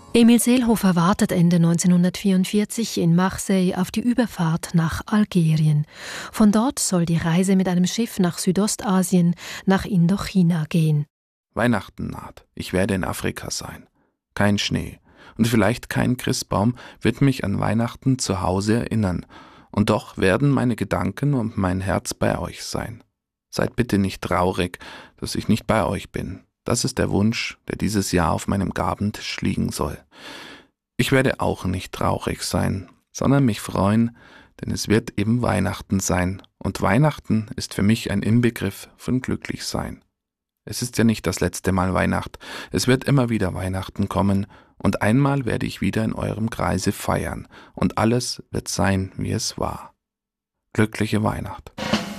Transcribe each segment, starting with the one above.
Emil Seelhofer wartet Ende 1944 in Marseille auf die Überfahrt nach Algerien. Von dort soll die Reise mit einem Schiff nach Südostasien, nach Indochina gehen. Weihnachten naht. Ich werde in Afrika sein. Kein Schnee und vielleicht kein Christbaum wird mich an Weihnachten zu Hause erinnern. Und doch werden meine Gedanken und mein Herz bei euch sein. Seid bitte nicht traurig, dass ich nicht bei euch bin. Das ist der Wunsch, der dieses Jahr auf meinem Gabentisch liegen soll. Ich werde auch nicht traurig sein, sondern mich freuen, denn es wird eben Weihnachten sein. Und Weihnachten ist für mich ein Inbegriff von Glücklichsein. Es ist ja nicht das letzte Mal Weihnacht. Es wird immer wieder Weihnachten kommen. Und einmal werde ich wieder in eurem Kreise feiern. Und alles wird sein, wie es war. Glückliche Weihnacht.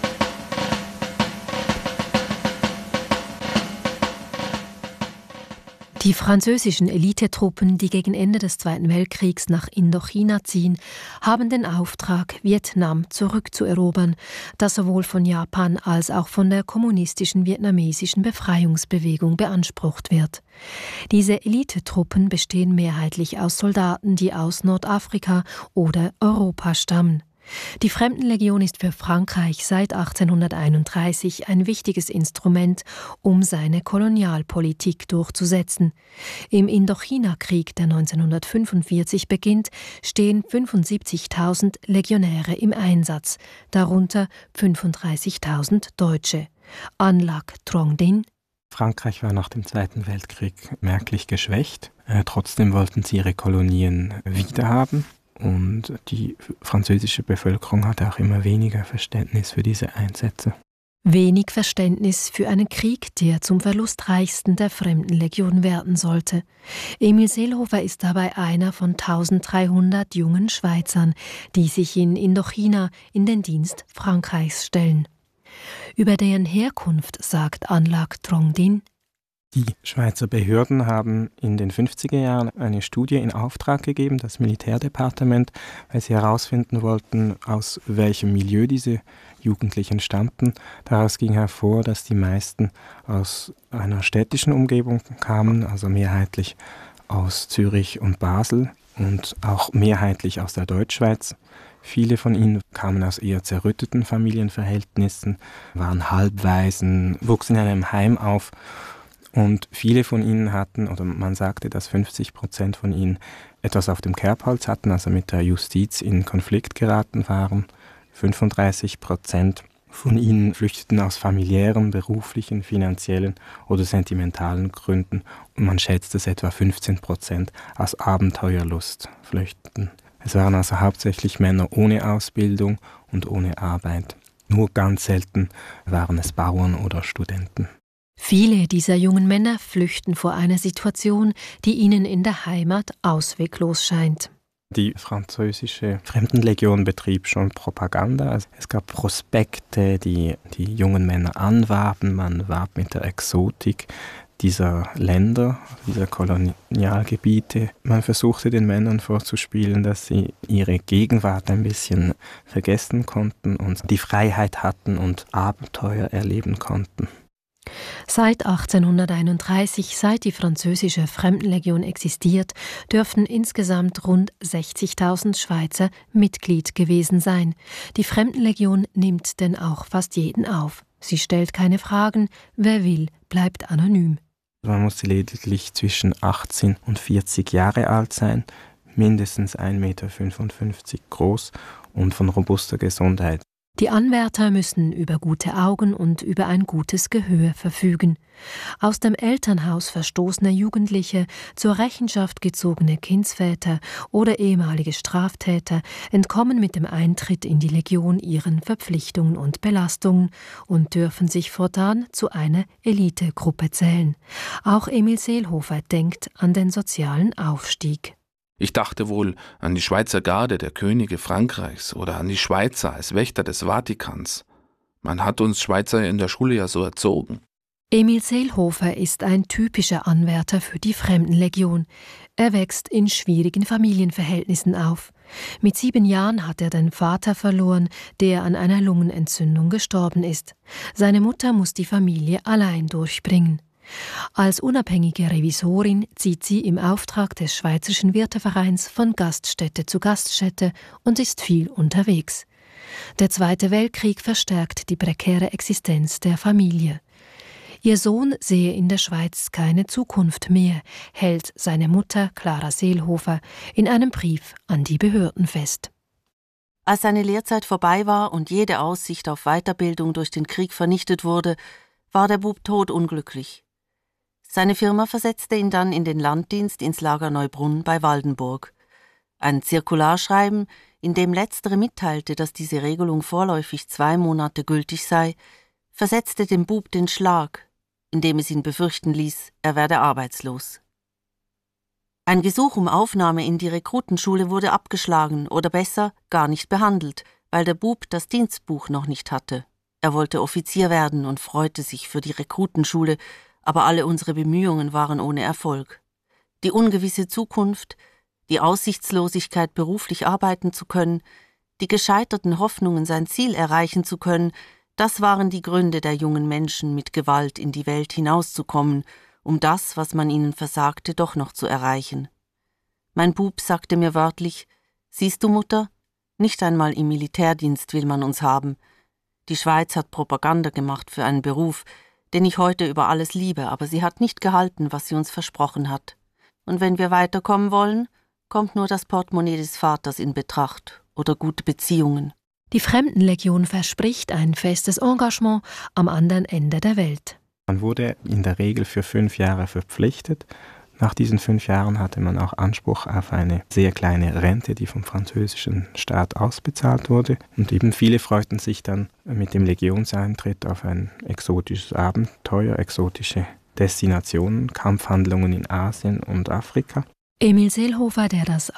Die französischen Elitetruppen, die gegen Ende des Zweiten Weltkriegs nach Indochina ziehen, haben den Auftrag, Vietnam zurückzuerobern, das sowohl von Japan als auch von der kommunistischen vietnamesischen Befreiungsbewegung beansprucht wird. Diese Elitetruppen bestehen mehrheitlich aus Soldaten, die aus Nordafrika oder Europa stammen. Die Fremdenlegion ist für Frankreich seit 1831 ein wichtiges Instrument, um seine Kolonialpolitik durchzusetzen. Im Indochina-Krieg, der 1945 beginnt, stehen 75.000 Legionäre im Einsatz, darunter 35.000 Deutsche. Anlak Trong Dinh. Frankreich war nach dem Zweiten Weltkrieg merklich geschwächt. Trotzdem wollten sie ihre Kolonien wiederhaben. Und die französische Bevölkerung hatte auch immer weniger Verständnis für diese Einsätze. Wenig Verständnis für einen Krieg, der zum verlustreichsten der Fremdenlegion werden sollte. Emil Seelhofer ist dabei einer von 1300 jungen Schweizern, die sich in Indochina in den Dienst Frankreichs stellen. Über deren Herkunft sagt Anlak Trong Dinh: Die Schweizer Behörden haben in den 50er Jahren eine Studie in Auftrag gegeben, das Militärdepartement, weil sie herausfinden wollten, aus welchem Milieu diese Jugendlichen stammten. Daraus ging hervor, dass die meisten aus einer städtischen Umgebung kamen, also mehrheitlich aus Zürich und Basel und auch mehrheitlich aus der Deutschschweiz. Viele von ihnen kamen aus eher zerrütteten Familienverhältnissen, waren Halbwaisen, wuchsen in einem Heim auf. Und viele von ihnen hatten, oder man sagte, dass 50% von ihnen etwas auf dem Kerbholz hatten, also mit der Justiz in Konflikt geraten waren. 35% von ihnen flüchteten aus familiären, beruflichen, finanziellen oder sentimentalen Gründen. Und man schätzt, dass etwa 15% aus Abenteuerlust flüchteten. Es waren also hauptsächlich Männer ohne Ausbildung und ohne Arbeit. Nur ganz selten waren es Bauern oder Studenten. Viele dieser jungen Männer flüchten vor einer Situation, die ihnen in der Heimat ausweglos scheint. Die französische Fremdenlegion betrieb schon Propaganda. Also es gab Prospekte, die die jungen Männer anwarben. Man warb mit der Exotik dieser Länder, dieser Kolonialgebiete. Man versuchte den Männern vorzuspielen, dass sie ihre Gegenwart ein bisschen vergessen konnten und die Freiheit hatten und Abenteuer erleben konnten. Seit 1831, seit die französische Fremdenlegion existiert, dürften insgesamt rund 60.000 Schweizer Mitglied gewesen sein. Die Fremdenlegion nimmt denn auch fast jeden auf. Sie stellt keine Fragen, wer will, bleibt anonym. Man muss lediglich zwischen 18 und 40 Jahre alt sein, mindestens 1,55 Meter groß und von robuster Gesundheit. Die Anwärter müssen über gute Augen und über ein gutes Gehör verfügen. Aus dem Elternhaus verstoßene Jugendliche, zur Rechenschaft gezogene Kindsväter oder ehemalige Straftäter entkommen mit dem Eintritt in die Legion ihren Verpflichtungen und Belastungen und dürfen sich fortan zu einer Elitegruppe zählen. Auch Emil Seelhofer denkt an den sozialen Aufstieg. Ich dachte wohl an die Schweizer Garde der Könige Frankreichs oder an die Schweizer als Wächter des Vatikans. Man hat uns Schweizer in der Schule ja so erzogen. Emil Seelhofer ist ein typischer Anwärter für die Fremdenlegion. Er wächst in schwierigen Familienverhältnissen auf. Mit 7 Jahren hat er den Vater verloren, der an einer Lungenentzündung gestorben ist. Seine Mutter muss die Familie allein durchbringen. Als unabhängige Revisorin zieht sie im Auftrag des Schweizerischen Wirtevereins von Gaststätte zu Gaststätte und ist viel unterwegs. Der Zweite Weltkrieg verstärkt die prekäre Existenz der Familie. Ihr Sohn sehe in der Schweiz keine Zukunft mehr, hält seine Mutter Clara Seelhofer in einem Brief an die Behörden fest. Als seine Lehrzeit vorbei war und jede Aussicht auf Weiterbildung durch den Krieg vernichtet wurde, war der Bub todunglücklich. Seine Firma versetzte ihn dann in den Landdienst ins Lager Neubrunn bei Waldenburg. Ein Zirkularschreiben, in dem letztere mitteilte, dass diese Regelung vorläufig 2 Monate gültig sei, versetzte dem Bub den Schlag, indem es ihn befürchten ließ, er werde arbeitslos. Ein Gesuch um Aufnahme in die Rekrutenschule wurde abgeschlagen oder besser gar nicht behandelt, weil der Bub das Dienstbuch noch nicht hatte. Er wollte Offizier werden und freute sich für die Rekrutenschule, aber alle unsere Bemühungen waren ohne Erfolg. Die ungewisse Zukunft, die Aussichtslosigkeit, beruflich arbeiten zu können, die gescheiterten Hoffnungen, sein Ziel erreichen zu können, das waren die Gründe der jungen Menschen, mit Gewalt in die Welt hinauszukommen, um das, was man ihnen versagte, doch noch zu erreichen. Mein Bub sagte mir wörtlich: »Siehst du, Mutter, nicht einmal im Militärdienst will man uns haben. Die Schweiz hat Propaganda gemacht für einen Beruf, den ich heute über alles liebe, aber sie hat nicht gehalten, was sie uns versprochen hat. Und wenn wir weiterkommen wollen, kommt nur das Portemonnaie des Vaters in Betracht oder gute Beziehungen.« Die Fremdenlegion verspricht ein festes Engagement am anderen Ende der Welt. Man wurde in der Regel für 5 Jahre verpflichtet. Nach diesen 5 Jahren hatte man auch Anspruch auf eine sehr kleine Rente, die vom französischen Staat ausbezahlt wurde. Und eben viele freuten sich dann mit dem Legionseintritt auf ein exotisches Abenteuer, exotische Destinationen, Kampfhandlungen in Asien und Afrika. Emil Seelhofer, der das